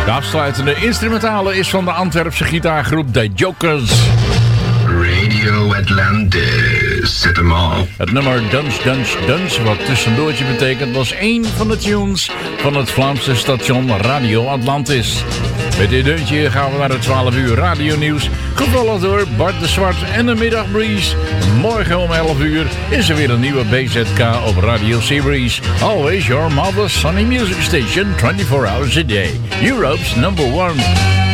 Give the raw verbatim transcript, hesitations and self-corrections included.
De afsluitende instrumentale is van de Antwerpse gitaargroep The Jokers. Radio Atlantis, zet hem af. Het nummer Duns, Duns, Duns, wat tussendoortje betekent, was één van de tunes van het Vlaamse station Radio Atlantis. Met dit deuntje gaan we naar het twaalf uur radionieuws, gevolgd door Bart de Zwart en de Middagbreeze. Morgen om elf uur is er weer een nieuwe B Z K op Radio Series. Always your mother's sunny music station, twenty-four hours a day. Europe's number one.